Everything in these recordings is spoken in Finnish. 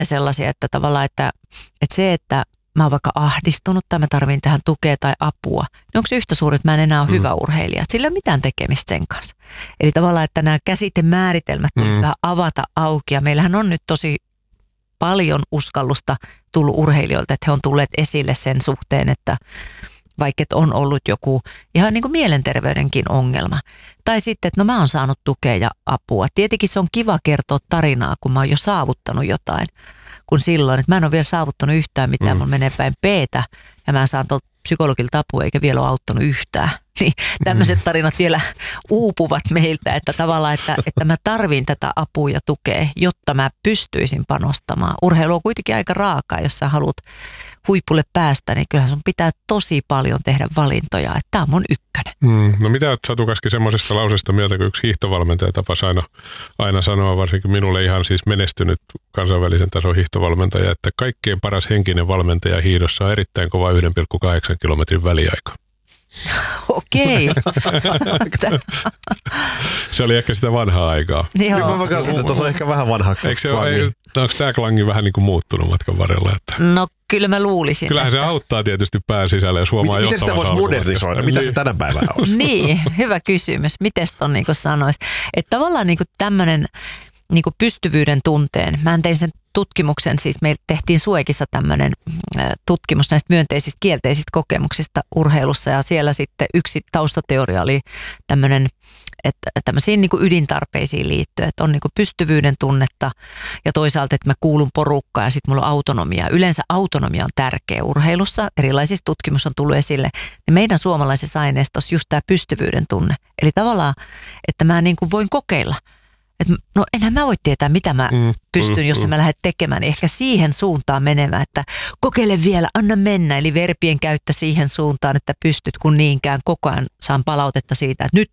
sellaisia, että tavallaan, että se, että mä oon vaikka ahdistunut tai mä tarvin tähän tukea tai apua, niin onko se yhtä suuri, että mä en enää ole hyvä urheilija? Sillä ei ole mitään tekemistä sen kanssa. Eli tavallaan, että nämä käsitemääritelmät tulisi vähän avata auki. Ja meillähän on nyt tosi paljon uskallusta tullut urheilijoilta, että he on tulleet esille sen suhteen, että vaikka on ollut joku ihan niin kuin mielenterveydenkin ongelma. Tai sitten, että no mä oon saanut tukea ja apua. Tietenkin se on kiva kertoa tarinaa, kun mä oon jo saavuttanut jotain. Kun silloin, että mä en ole vielä saavuttanut yhtään mitään, mun menee päin peetä ja mä saan tuolta psykologilta apua eikä vielä ole auttanut yhtään. Niin tämmöiset tarinat vielä uupuvat meiltä, että tavallaan, että mä tarvin tätä apua ja tukea, jotta mä pystyisin panostamaan. Urheilu on kuitenkin aika raakaa, jos sä haluat huipulle päästä, niin kyllähän sun pitää tosi paljon tehdä valintoja, että tämä on mun ykkönen. No mitä olet Satu Kaski semmoisesta lauseesta mieltä, kun yksi hiihtovalmentaja tapasi aina sanoa, varsinkin minulle ihan siis menestynyt kansainvälisen tason hiihtovalmentaja, että kaikkein paras henkinen valmentaja hiihdossa on erittäin kova 1,8 kilometrin väliaika. Okei. Se oli ehkä sitä vanhaa aikaa. Joo. Mä kanssa, että tuossa on ehkä vähän vanhaa klangi. Onko tämä klangi vähän niin kuin muuttunut matkan varrella? Että? No kyllä mä luulisin. Kyllähän se auttaa tietysti pään sisällä, jos huomaa miten sitä voisi modernisoida? Mitä se tänä päivänä on? Niin, hyvä kysymys. Miten ton niin sanoisi? Että tavallaan niin tämmöinen niin pystyvyyden tunteen. Mä tein sen tutkimuksen, siis me tehtiin Suekissa tämmöinen tutkimus näistä myönteisistä kielteisistä kokemuksista urheilussa ja siellä sitten yksi taustateoria oli tämmöinen, että tämmöisiin niin kuin ydintarpeisiin liittyen, että on niin kuin pystyvyyden tunnetta ja toisaalta, että mä kuulun porukkaan ja sitten mulla on autonomia. Yleensä autonomia on tärkeä urheilussa, erilaisissa tutkimus on tullut esille, niin meidän suomalaisessa aineistossa just tämä pystyvyyden tunne. Eli tavallaan, että mä niin kuin voin kokeilla. Että no enhän mä voi tietää, mitä mä pystyn, jos mä lähden tekemään. Ehkä siihen suuntaan menemään, että kokeile vielä, anna mennä. Eli verbien käyttö siihen suuntaan, että pystyt kun niinkään koko ajan saan palautetta siitä, että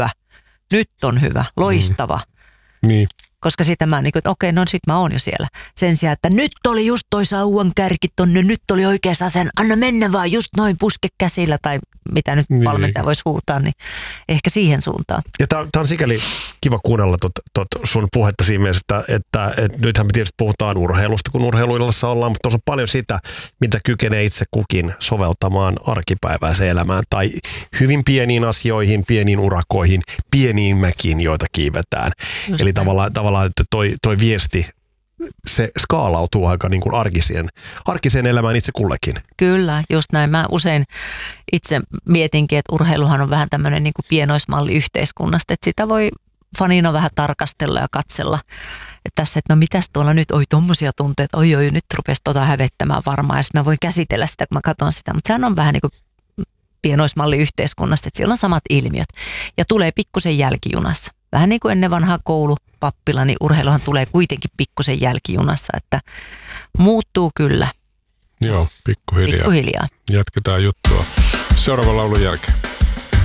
nyt on hyvä, loistava. Niin. Koska sitä mä niin kuin, että okei, no sit mä oon jo siellä. Sen sijaan, että nyt oli just toi sauvan kärki tonne, nyt oli oikeassa sen, anna mennä vaan just noin puske käsillä tai mitä nyt valmentaja voisi huutaa, niin ehkä siihen suuntaan. Ja tää on sikäli kiva kuunnella sun puhetta siinä mielessä, että nythän me tietysti puhutaan urheilusta, kun urheiluillassa ollaan, mutta tuossa on paljon sitä, mitä kykenee itse kukin soveltamaan arkipäiväiseen elämään tai hyvin pieniin asioihin, pieniin urakoihin, pieniin mäkiin, joita kiivetään. Just eli tavallaan, että toi viesti, se skaalautuu aika niin kuin arkiseen elämään itse kullekin. Kyllä, just näin. Mä usein itse mietinkin, että urheiluhan on vähän tämmöinen niin kuin pienoismalli yhteiskunnasta, että sitä voi fanina vähän tarkastella ja katsella. Että tässä, että no mitäs tuolla nyt, tommosia tunteita, nyt rupesi hävettämään varmaan, ja sitten mä voin käsitellä sitä, kun mä katson sitä, mutta sehän on vähän niin kuin pienoismalli yhteiskunnasta, että siellä on samat ilmiöt ja tulee pikkusen jälkijunassa. Vähän niin kuin ennen vanhaa koulupappila, niin urheiluhan tulee kuitenkin pikkusen jälkijunassa, että muuttuu kyllä. Joo, pikkuhiljaa. Pikkuhiljaa. Jatketaan juttua seuraavan laulun jälkeen.